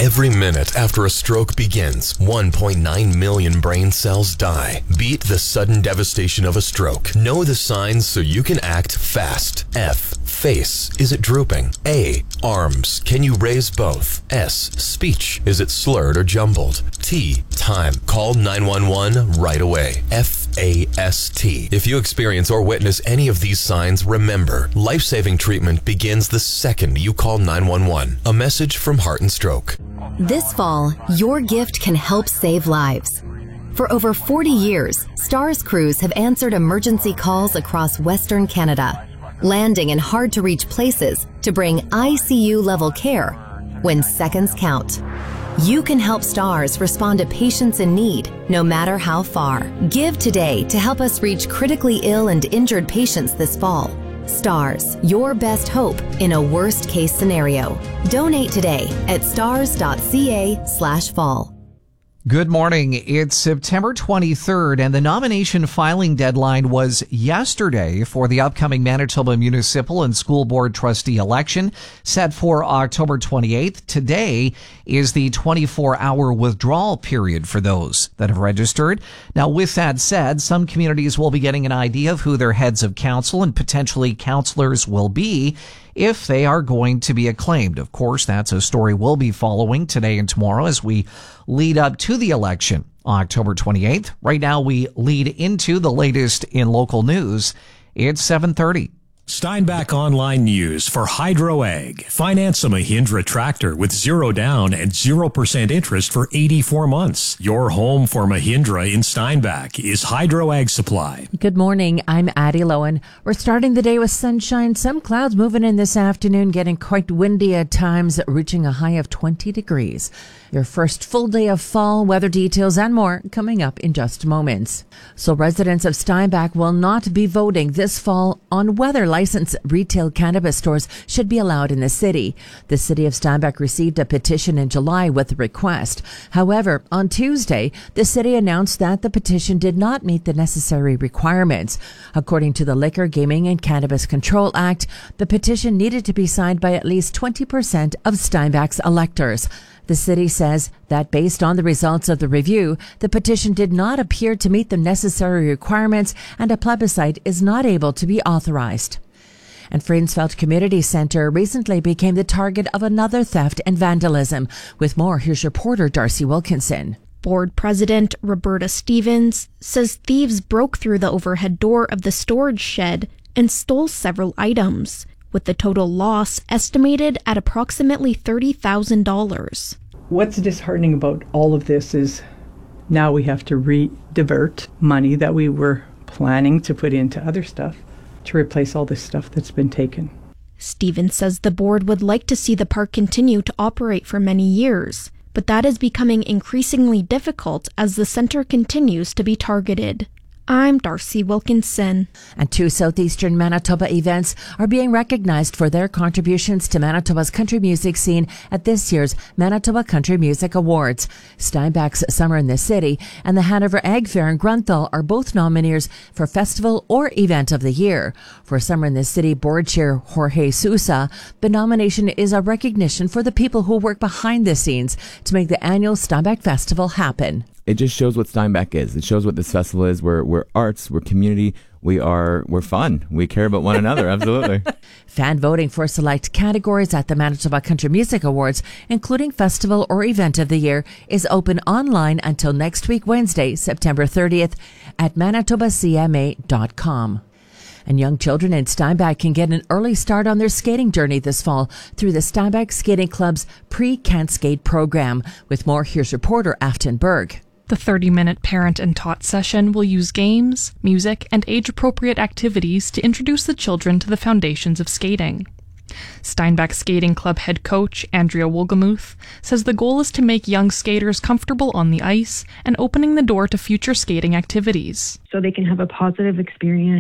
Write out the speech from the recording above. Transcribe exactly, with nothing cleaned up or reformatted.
Every minute after a stroke begins, one point nine million brain cells die. Beat the sudden devastation of a stroke. Know the signs so you can act fast. F. Face. Is it drooping? A. Arms. Can you raise both? S. Speech. Is it slurred or jumbled? T. Time. Call nine one one right away. F A S T. If you experience or witness any of these signs, remember, life-saving treatment begins the second you call nine one one. A message from Heart and Stroke. This fall, your gift can help save lives. For over forty years, STARS crews have answered emergency calls across Western Canada, landing in hard-to-reach places to bring I C U-level care when seconds count. You can help STARS respond to patients in need, no matter how far. Give today to help us reach critically ill and injured patients this fall. STARS, your best hope in a worst-case scenario. Donate today at stars.ca slash fall. Good morning. It's September twenty-third, and the nomination filing deadline was yesterday for the upcoming Manitoba Municipal and School Board Trustee election, set for October twenty-eighth. Today is the twenty-four hour withdrawal period for those that have registered. Now, with that said, some communities will be getting an idea of who their heads of council and potentially councillors will be if they are going to be acclaimed. Of course, that's a story we'll be following today and tomorrow as we lead up to the election on October twenty-eighth. Right now, we lead into the latest in local news. It's seven thirty. Steinbach Online News for Hydro Ag. Finance a Mahindra tractor with zero down and zero percent interest for eighty-four months. Your home for Mahindra in Steinbach is Hydro Ag Supply. Good morning. I'm Addie Lowen. We're starting the day with sunshine. Some clouds moving in this afternoon, getting quite windy at times, reaching a high of twenty degrees. Your first full day of fall, weather details and more coming up in just moments. So residents of Steinbach will not be voting this fall on whether licensed retail cannabis stores should be allowed in the city. The city of Steinbach received a petition in July with a request. However, on Tuesday, the city announced that the petition did not meet the necessary requirements. According to the Liquor, Gaming and Cannabis Control Act, the petition needed to be signed by at least twenty percent of Steinbach's electors. The city says that based on the results of the review, the petition did not appear to meet the necessary requirements and a plebiscite is not able to be authorized. And Friensfeld Community Centre recently became the target of another theft and vandalism. With more, here's reporter Darcy Wilkinson. Board President Roberta Stevens says thieves broke through the overhead door of the storage shed and stole several items, with the total loss estimated at approximately thirty thousand dollars. What's disheartening about all of this is now we have to re-divert money that we were planning to put into other stuff to replace all this stuff that's been taken. Stevens says the board would like to see the park continue to operate for many years, but that is becoming increasingly difficult as the center continues to be targeted. I'm Darcy Wilkinson. And two southeastern Manitoba events are being recognized for their contributions to Manitoba's country music scene at this year's Manitoba Country Music Awards. Steinbach's Summer in the City and the Hanover Ag Fair in Grunthal are both nominees for Festival or Event of the Year. For Summer in the City Board Chair Jorge Sousa, the nomination is a recognition for the people who work behind the scenes to make the annual Steinbach Festival happen. It just shows what Steinbach is. It shows what this festival is. We're we're arts, we're community, we are we're fun. We care about one another, absolutely. Fan voting for select categories at the Manitoba Country Music Awards, including Festival or Event of the Year, is open online until next week, Wednesday, September thirtieth, at manitoba c m a dot com. And young children in Steinbach can get an early start on their skating journey this fall through the Steinbach Skating Club's Pre-Can't Skate program. With more, here's reporter Afton Berg. The thirty minute parent and taught session will use games, music, and age-appropriate activities to introduce the children to the foundations of skating. Steinbach Skating Club head coach Andrea Wolgamuth says the goal is to make young skaters comfortable on the ice and opening the door to future skating activities. So they can have a positive experience